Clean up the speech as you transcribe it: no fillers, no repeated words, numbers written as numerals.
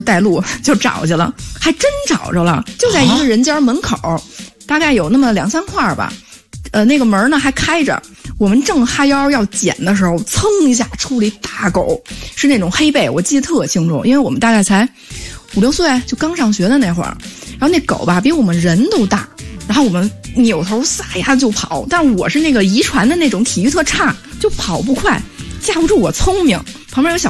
带路就找去了，还真找着了，就在一个人家门口，大概有那么2-3块吧。那个门呢还开着，我们正哈腰要捡的时候，噌一下出了一大狗，是那种黑背，我记得特清楚，因为我们大概才5-6岁，就刚上学的那会儿。然后那狗吧比我们人都大，然后我们扭头撒丫就跑，但我是那个遗传的那种体育特差，就跑不快，架不住我聪明，旁边有小